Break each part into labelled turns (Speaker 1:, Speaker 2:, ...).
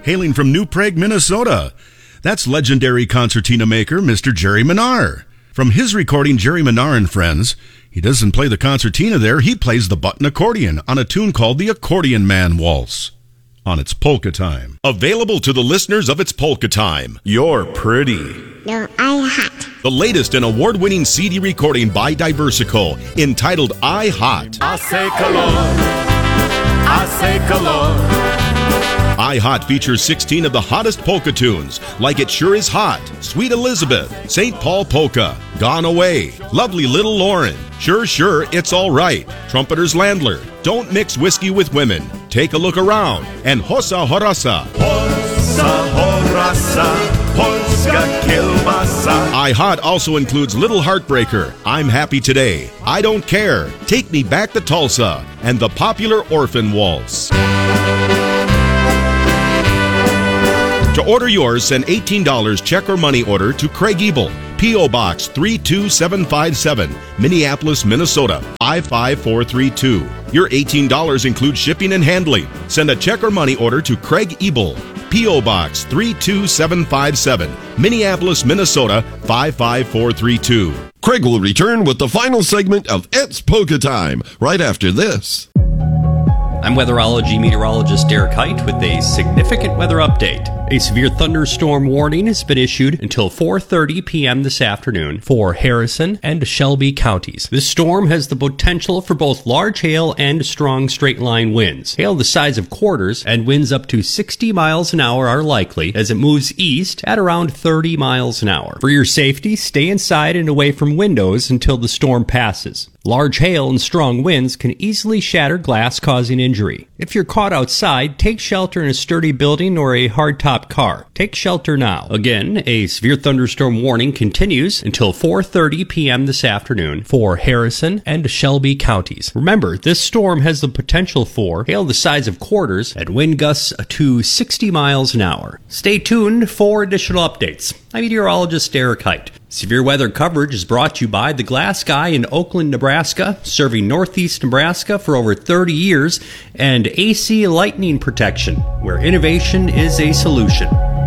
Speaker 1: hailing from New Prague, Minnesota. That's legendary concertina maker Mr. Jerry Minar. From his recording, Jerry Minar and Friends, he doesn't play the concertina there, he plays the button accordion on a tune called the Accordion Man Waltz on It's Polka Time. Available to the listeners of It's Polka Time. You're pretty.
Speaker 2: No, I hot.
Speaker 1: The latest and award-winning CD recording by Diversico, entitled I Hot.
Speaker 3: I say calor. I say calor.
Speaker 1: I Hot features 16 of the hottest polka tunes, like It Sure Is Hot, Sweet Elizabeth, St. Paul Polka, Gone Away, Lovely Little Lauren, Sure Sure It's All Right, Trumpeter's Landlord, Don't Mix Whiskey with Women, Take a Look Around, and Hossa Horasa.
Speaker 3: Hossa Horasa, Polska Kielbasa.
Speaker 1: I Hot also includes Little Heartbreaker, I'm Happy Today, I Don't Care, Take Me Back to Tulsa, and the popular Orphan Waltz. To order yours, send $18 check or money order to Craig Ebel, P.O. Box 32757, Minneapolis, Minnesota 55432. Your $18 includes shipping and handling. Send a check or money order to Craig Ebel, P.O. Box 32757, Minneapolis, Minnesota 55432.
Speaker 4: Craig will return with the final segment of It's Polka Time right after this.
Speaker 5: I'm weatherology meteorologist Derek Height with a significant weather update. A severe thunderstorm warning has been issued until 4:30 p.m. this afternoon for Harrison and Shelby counties. This storm has the potential for both large hail and strong straight-line winds. Hail the size of quarters and winds up to 60 miles an hour are likely as it moves east at around 30 miles an hour. For your safety, stay inside and away from windows until the storm passes. Large hail and strong winds can easily shatter glass, causing injury. If you're caught outside, take shelter in a sturdy building or a hardtop car. Take shelter now. Again, a severe thunderstorm warning continues until 4:30 p.m. this afternoon for Harrison and Shelby counties. Remember, this storm has the potential for hail the size of quarters and wind gusts to 60 miles an hour. Stay tuned for additional updates. I'm meteorologist Derek Height. Severe weather coverage is brought to you by The Glass Guy in Oakland, Nebraska, serving northeast Nebraska for over 30 years, and AC Lightning Protection, where innovation is a solution.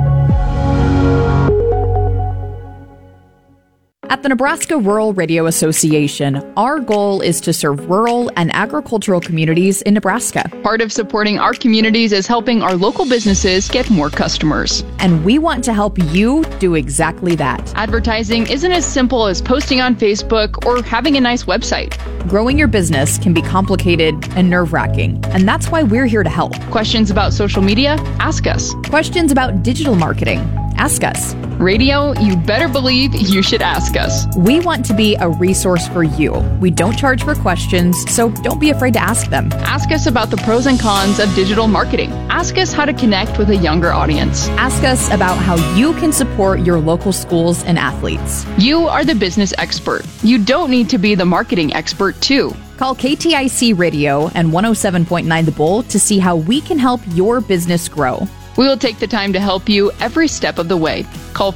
Speaker 6: At the Nebraska Rural Radio Association, our goal is to serve rural and agricultural communities in Nebraska.
Speaker 7: Part of supporting our communities is helping our local businesses get more customers.
Speaker 6: And we want to help you do exactly that.
Speaker 7: Advertising isn't as simple as posting on Facebook or having a nice website.
Speaker 6: Growing your business can be complicated and nerve-wracking, and that's why we're here to help.
Speaker 7: Questions about social media? Ask us.
Speaker 6: Questions about digital marketing? Ask us.
Speaker 7: Radio, you better believe you should ask us.
Speaker 6: We want to be a resource for you. We don't charge for questions, so don't be afraid to ask them.
Speaker 7: Ask us about the pros and cons of digital marketing. Ask us how to connect with a younger audience.
Speaker 6: Ask us about how you can support your local schools and athletes.
Speaker 7: You are the business expert. You don't need to be the marketing expert, too.
Speaker 6: Call KTIC Radio and 107.9 The Bull to see how we can help your business grow.
Speaker 7: We will take the time to help you every step of the way. Call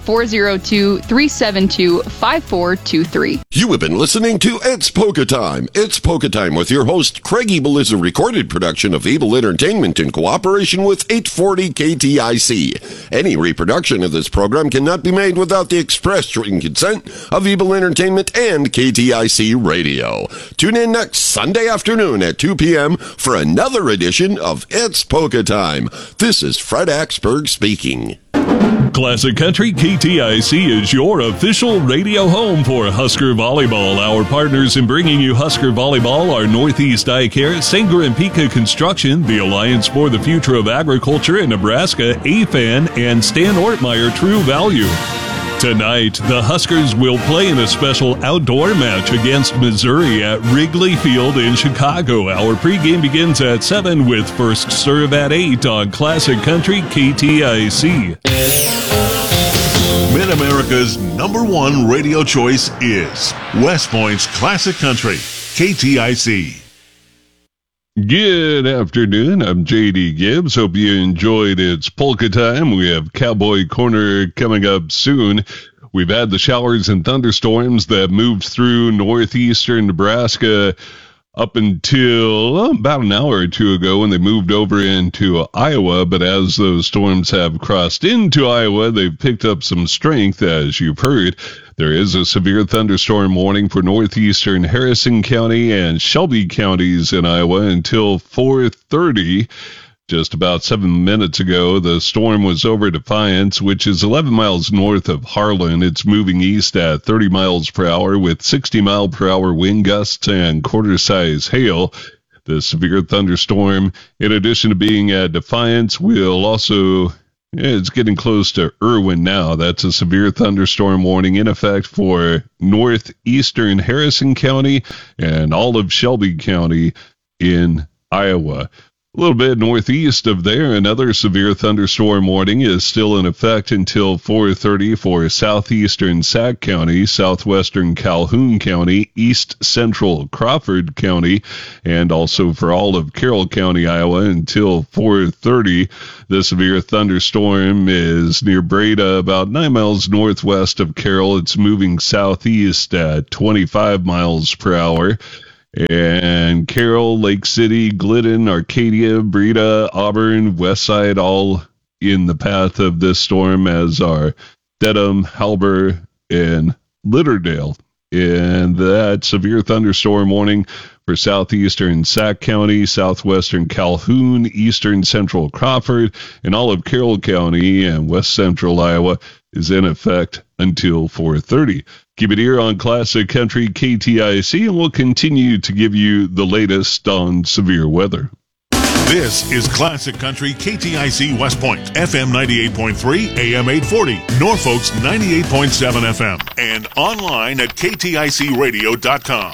Speaker 7: 402-372-5423.
Speaker 4: You have been listening to It's Polka Time. It's Polka Time with your host, Craig Ebel, is a recorded production of Ebel Entertainment in cooperation with 840 KTIC. Any reproduction of this program cannot be made without the express written consent of Ebel Entertainment and KTIC Radio. Tune in next Sunday afternoon at 2 p.m. for another edition of It's Polka Time. This is Fred Axberg speaking.
Speaker 8: Classic Country KTIC is your official radio home for Husker Volleyball. Our partners in bringing you Husker Volleyball are Northeast Eye Care, Sanger and Pika Construction, the Alliance for the Future of Agriculture in Nebraska, AFAN, and Stan Ortmeyer True Value. Tonight, the Huskers will play in a special outdoor match against Missouri at Wrigley Field in Chicago. Our pregame begins at 7 with first serve at 8 on Classic Country KTIC.
Speaker 9: Mid-America's #1 radio choice is West Point's Classic Country, KTIC.
Speaker 8: Good afternoon. I'm J.D. Gibbs. Hope you enjoyed It's Polka Time. We have Cowboy Corner coming up soon. We've had the showers and thunderstorms that moved through northeastern Nebraska up until about an hour or two ago when they moved over into Iowa. But as those storms have crossed into Iowa, they've picked up some strength, as you've heard. There is a severe thunderstorm warning for northeastern Harrison County and Shelby counties in Iowa until 4:30. Just about 7 minutes ago, the storm was over Defiance, which is 11 miles north of Harlan. It's moving east at 30 miles per hour with 60-mile-per-hour wind gusts and quarter-size hail. The severe thunderstorm, in addition to being at Defiance, will also... it's getting close to Irwin now. That's a severe thunderstorm warning in effect for northeastern Harrison County and all of Shelby County in Iowa. A little bit northeast of there, another severe thunderstorm warning is still in effect until 4:30 for southeastern Sac County, southwestern Calhoun County, east central Crawford County, and also for all of Carroll County, Iowa, until 4:30. The severe thunderstorm is near Breda, about 9 miles northwest of Carroll. It's moving southeast at 25 miles per hour. And Carroll, Lake City, Glidden, Arcadia, Breda, Auburn, Westside, all in the path of this storm, as are Dedham, Halber, and Litterdale. And that severe thunderstorm warning for southeastern Sac County, southwestern Calhoun, eastern central Crawford, and all of Carroll County and west central Iowa is in effect until 4:30. Keep it here on Classic Country KTIC, and we'll continue to give you the latest on severe weather.
Speaker 9: This is Classic Country KTIC West Point, FM 98.3, AM 840, Norfolk's 98.7 FM, and online at kticradio.com.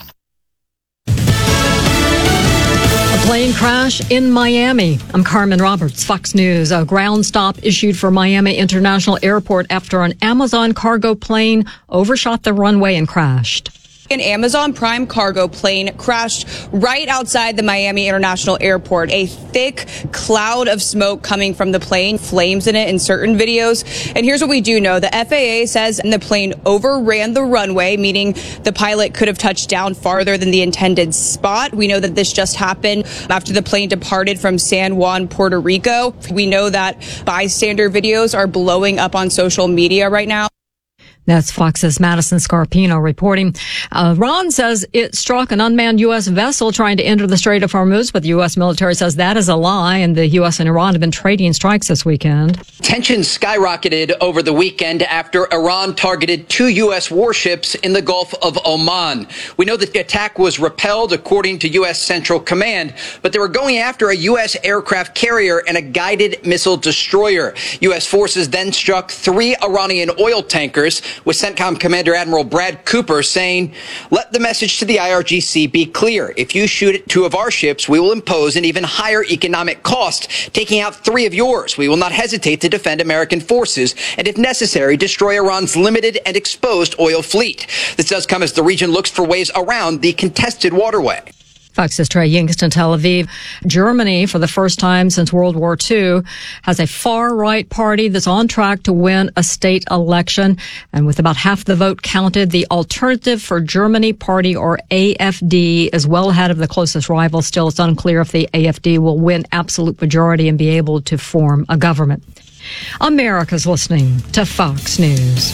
Speaker 2: Plane crash in Miami. I'm Carmen Roberts, Fox News. A ground stop issued for Miami International Airport after an Amazon cargo plane overshot the runway and crashed.
Speaker 10: An Amazon Prime cargo plane crashed right outside the Miami International Airport. A thick cloud of smoke coming from the plane, flames in it in certain videos. And here's what we do know. The FAA says the plane overran the runway, meaning the pilot could have touched down farther than the intended spot. We know that this just happened after the plane departed from San Juan, Puerto Rico. We know that bystander videos are blowing up on social media right now.
Speaker 2: That's Fox's Madison Scarpino reporting. Iran says it struck an unmanned U.S. vessel trying to enter the Strait of Hormuz, but the U.S. military says that is a lie, and the U.S. and Iran have been trading strikes this weekend.
Speaker 11: Tensions skyrocketed over the weekend after Iran targeted 2 U.S. warships in the Gulf of Oman. We know that the attack was repelled, according to U.S. Central Command, but they were going after a U.S. aircraft carrier and a guided missile destroyer. U.S. forces then struck 3 Iranian oil tankers, with CENTCOM Commander Admiral Brad Cooper saying, "Let the message to the IRGC be clear. If you shoot at 2 of our ships, we will impose an even higher economic cost, taking out 3 of yours. We will not hesitate to defend American forces and, if necessary, destroy Iran's limited and exposed oil fleet." This does come as the region looks for ways around the contested waterway.
Speaker 2: Fox's Trey Yingst, Tel Aviv. Germany, for the first time since World War II, has a far-right party that's on track to win a state election. And with about half the vote counted, the Alternative for Germany Party, or AFD, is well ahead of the closest rival. Still, it's unclear if the AFD will win absolute majority and be able to form a government. America's listening to Fox News.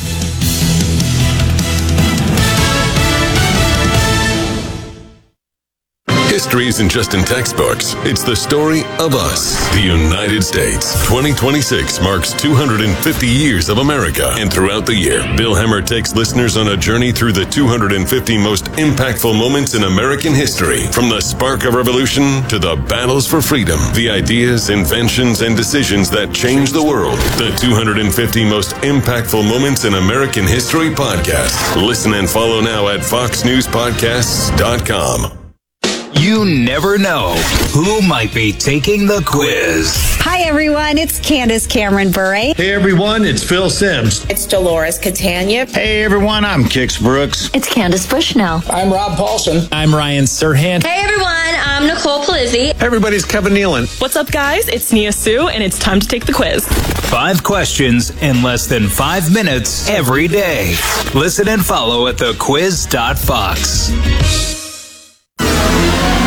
Speaker 12: History isn't just in textbooks. It's the story of us, the United States. 2026 marks 250 years of America. And throughout the year, Bill Hemmer takes listeners on a journey through the 250 most impactful moments in American history. From the spark of revolution to the battles for freedom, the ideas, inventions, and decisions that changed the world. The 250 most impactful moments in American history podcast. Listen and follow now at foxnewspodcasts.com.
Speaker 13: You never know who might be taking the quiz.
Speaker 14: Hi, everyone. It's Candace Cameron Bure.
Speaker 15: Hey, everyone. It's Phil Sims.
Speaker 16: It's Dolores Catania.
Speaker 17: Hey, everyone. I'm Kix Brooks.
Speaker 18: It's Candace Bushnell.
Speaker 19: I'm Rob Paulson.
Speaker 20: I'm Ryan Serhant.
Speaker 21: Hey, everyone. I'm Nicole Palizzi.
Speaker 22: Hey, everybody. It's Kevin Nealon.
Speaker 23: What's up, guys? It's Nia Sue, and it's time to take the quiz.
Speaker 13: 5 questions in less than 5 minutes every day. Listen and follow at thequiz.fox.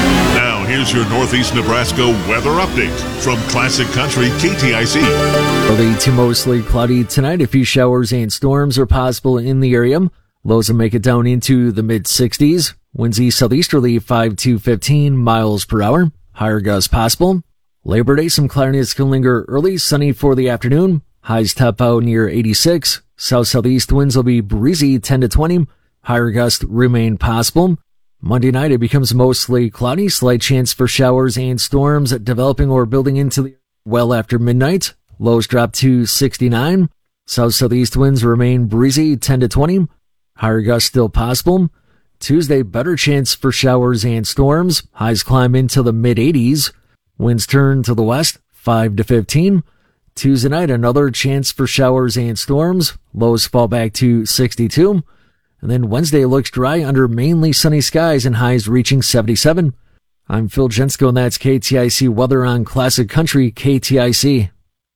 Speaker 9: Here's your Northeast Nebraska weather update from Classic Country KTIC.
Speaker 16: Early to mostly cloudy tonight. A few showers and storms are possible in the area. Lows will make it down into the mid-60s. Winds east southeasterly 5 to 15 miles per hour. Higher gusts possible. Labor Day, some cloudiness can linger early. Sunny for the afternoon. Highs top out near 86. South-southeast winds will be breezy 10 to 20. Higher gusts remain possible. Monday night, it becomes mostly cloudy. Slight chance for showers and storms developing or building into the well after midnight. Lows drop to 69. South-southeast winds remain breezy 10 to 20. Higher gusts still possible. Tuesday, better chance for showers and storms. Highs climb into the mid-80s. Winds turn to the west 5 to 15. Tuesday night, another chance for showers and storms. Lows fall back to 62. And then Wednesday looks dry under mainly sunny skies and highs reaching 77. I'm Phil Jensko, and that's KTIC weather on Classic Country KTIC.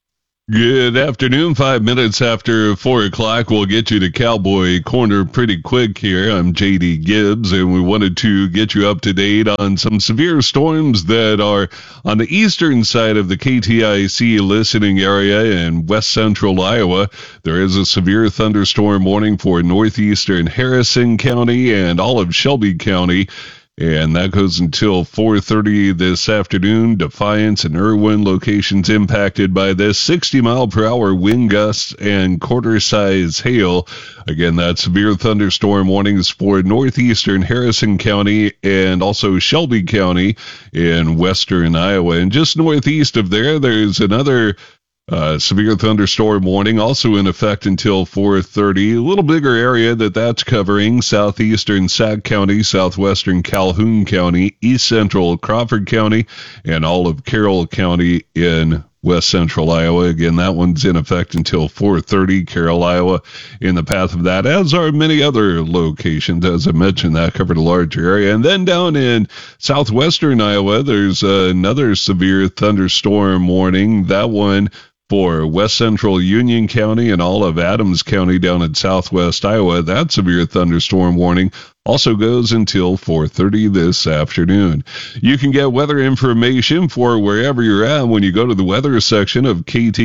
Speaker 8: Good afternoon. 5 minutes after 4 o'clock. We'll get you to Cowboy Corner pretty quick here. I'm J.D. Gibbs, and we wanted to get you up to date on some severe storms that are on the eastern side of the KTIC listening area in west central Iowa. There is a severe thunderstorm warning for northeastern Harrison County and all of Shelby County. And that goes until 4:30 this afternoon. Defiance and Irwin locations impacted by this 60-mile-per-hour wind gusts and quarter-size hail. Again, that severe thunderstorm warnings for northeastern Harrison County and also Shelby County in western Iowa. And just northeast of there, there's another severe thunderstorm warning also in effect until 4:30. A little bigger area that's covering southeastern Sac County, southwestern Calhoun County, east central Crawford County, and all of Carroll County in west central Iowa. Again, that one's in effect until 4:30. Carroll, Iowa in the path of that, as are many other locations. As I mentioned, that covered a larger area. And then down in southwestern Iowa, there's another severe thunderstorm warning. That one for west central Union County and all of Adams County down in southwest Iowa. That severe thunderstorm warning also goes until 4:30 this afternoon. You can get weather information for wherever you're at when you go to the weather section of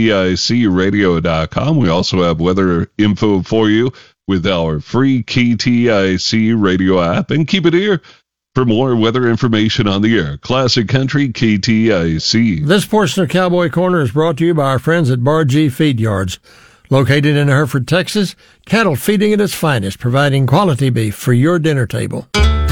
Speaker 8: KTICradio.com. We also have weather info for you with our free KTIC radio app. And keep it here for more weather information on the air. Classic Country KTIC.
Speaker 18: This portion of Cowboy Corner is brought to you by our friends at Bar G Feed Yards. Located in Hereford, Texas, cattle feeding at its finest, providing quality beef for your dinner table.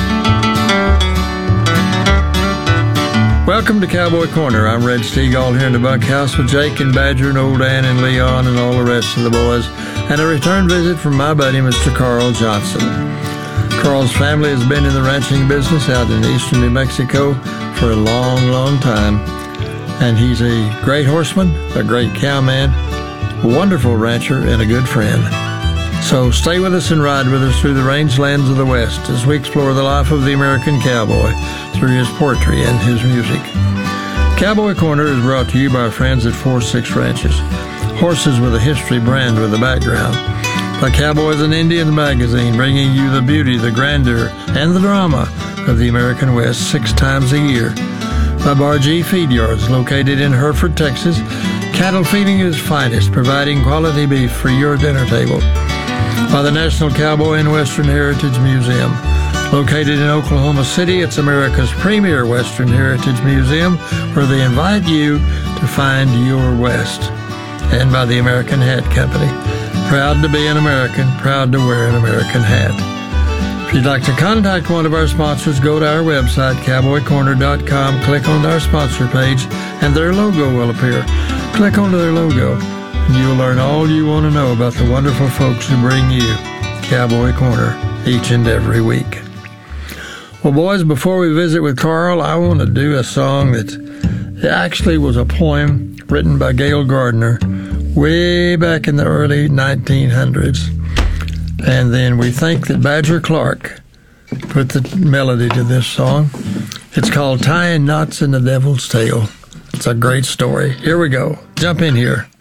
Speaker 18: Welcome to Cowboy Corner. I'm Red Steagall here in the bunkhouse with Jake and Badger and Old Dan and Leon and all the rest of the boys, and a return visit from my buddy, Mr. Carl Johnson. Carl's family has been in the ranching business out in eastern New Mexico for a long, long time. And he's a great horseman, a great cowman, a wonderful rancher, and a good friend. So stay with us and ride with us through the rangelands of the West as we explore the life of the American cowboy through his poetry and his music. Cowboy Corner is brought to you by our friends at 4-6 Ranches. Horses with a history, brand with a background. By Cowboys and Indians magazine, bringing you the beauty, the grandeur, and the drama of the American West 6 times a year. By Bar G Feed Yards, located in Hereford, Texas, cattle feeding at its finest, providing quality beef for your dinner table. By the National Cowboy and Western Heritage Museum, located in Oklahoma City, it's America's premier Western Heritage Museum, where they invite you to find your West. And by the American Hat Company. Proud to be an American, proud to wear an American hat. If you'd like to contact one of our sponsors, go to our website, cowboycorner.com, click on our sponsor page, and their logo will appear. Click onto their logo, and you'll learn all you want to know about the wonderful folks who bring you Cowboy Corner each and every week. Well, boys, before we visit with Carl, I want to do a song that actually was a poem written by Gail Gardner way back in the early 1900s. And then we think that Badger Clark put the melody to this song. It's called Tying Knots in the Devil's Tail. It's a great story. Here we go. Jump in here.